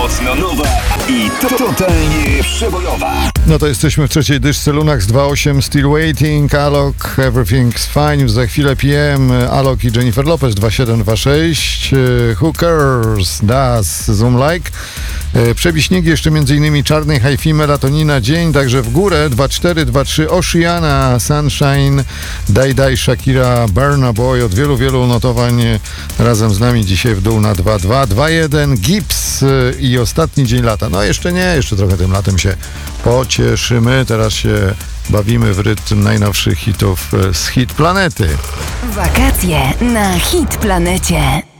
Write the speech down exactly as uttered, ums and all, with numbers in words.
Mocno nowa i to totalnie przebojowa. No to jesteśmy w trzeciej dyszce. Lunax dwa osiem, Still Waiting, Alok, Everything's Fine, już za chwilę P M, Alok i Jennifer Lopez dwa siedem dwa sześć, Hookers, Das, Zoom Like, Przebić śnieg, jeszcze m.in. Czarnej Hi-Fi, Melatonina, Dzień, także w górę dwa cztery dwa trzy, Oceana, Sunshine, Dai Dai, Shakira, Burna Boy, od wielu, wielu notowań razem z nami dzisiaj w dół na dwa dwa, dwa jeden, Gips i Ostatni dzień lata. No jeszcze nie, jeszcze trochę tym latem się pocieszymy, teraz się bawimy w rytm najnowszych hitów z Hit Planety. Wakacje na Hit Planecie.